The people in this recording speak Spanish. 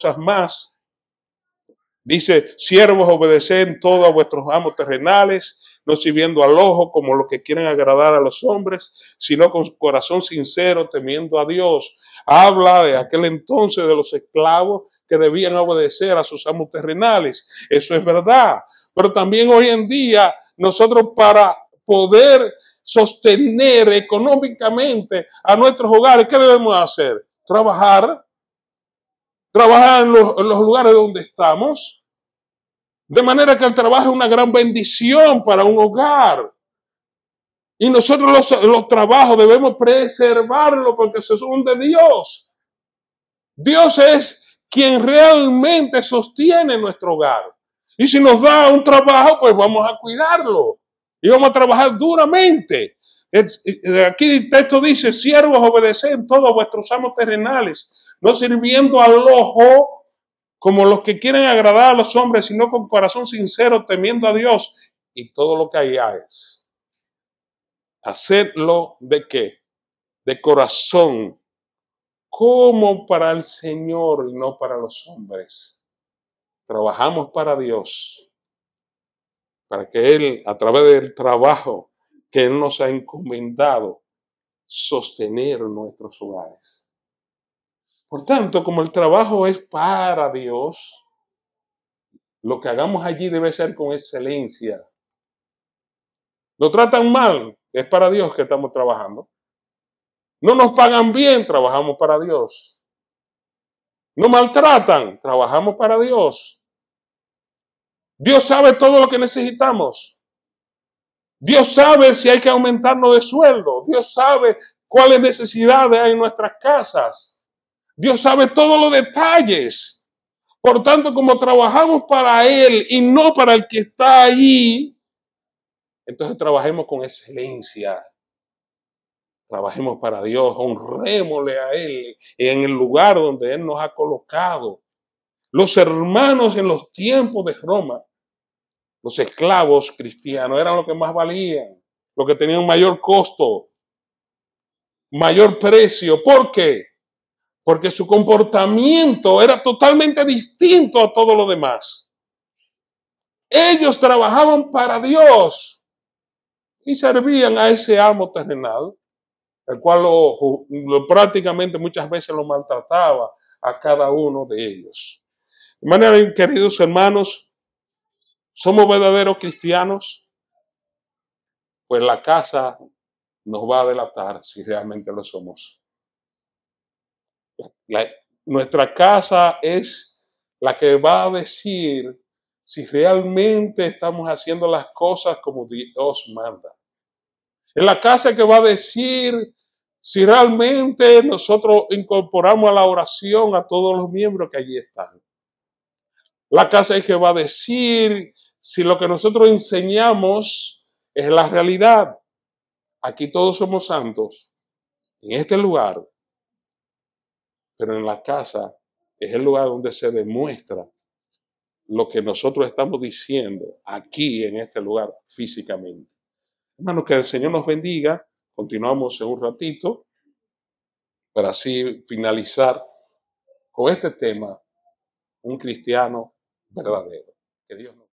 más. Dice, siervos, obedeced todo a vuestros amos terrenales, no sirviendo al ojo como los que quieren agradar a los hombres, sino con corazón sincero, temiendo a Dios. Habla de aquel entonces de los esclavos que debían obedecer a sus amos terrenales. Eso es verdad. Pero también hoy en día, nosotros para poder sostener económicamente a nuestros hogares, ¿qué debemos hacer? Trabajar en los lugares donde estamos. De manera que el trabajo es una gran bendición para un hogar. Y nosotros los trabajos debemos preservarlos porque son de Dios. Dios es quien realmente sostiene nuestro hogar. Y si nos da un trabajo, pues vamos a cuidarlo. Y vamos a trabajar duramente. Aquí el texto dice, siervos, obedeced todos vuestros amos terrenales, no sirviendo al ojo como los que quieren agradar a los hombres, sino con corazón sincero, temiendo a Dios. Y todo lo que hayáis, hacedlo ¿de qué? De corazón, como para el Señor y no para los hombres. Trabajamos para Dios, para que Él, a través del trabajo que Él nos ha encomendado, sostener nuestros hogares. Por tanto, como el trabajo es para Dios, lo que hagamos allí debe ser con excelencia. Lo tratan mal, es para Dios que estamos trabajando. No nos pagan bien, trabajamos para Dios. No maltratan, trabajamos para Dios. Dios sabe todo lo que necesitamos. Dios sabe si hay que aumentarnos de sueldo. Dios sabe cuáles necesidades hay en nuestras casas. Dios sabe todos los detalles. Por tanto, como trabajamos para Él y no para el que está ahí, entonces trabajemos con excelencia. Trabajemos para Dios, honrémosle a Él en el lugar donde Él nos ha colocado. Los hermanos en los tiempos de Roma, los esclavos cristianos, eran los que más valían, los que tenían mayor costo, mayor precio. ¿Por qué? Porque su comportamiento era totalmente distinto a todo lo demás. Ellos trabajaban para Dios y servían a ese amo terrenal, el cual prácticamente muchas veces lo maltrataba a cada uno de ellos. De manera, queridos hermanos, ¿somos verdaderos cristianos? Pues la casa nos va a delatar si realmente lo somos. Nuestra casa es la que va a decir si realmente estamos haciendo las cosas como Dios manda. Es la casa que va a decir si realmente nosotros incorporamos a la oración a todos los miembros que allí están. La casa es que va a decir si lo que nosotros enseñamos es la realidad. Aquí todos somos santos, en este lugar, pero en la casa es el lugar donde se demuestra lo que nosotros estamos diciendo aquí en este lugar físicamente. Hermanos, que el Señor nos bendiga. Continuamos en un ratito para así finalizar con este tema, un cristiano verdadero. Que Dios nos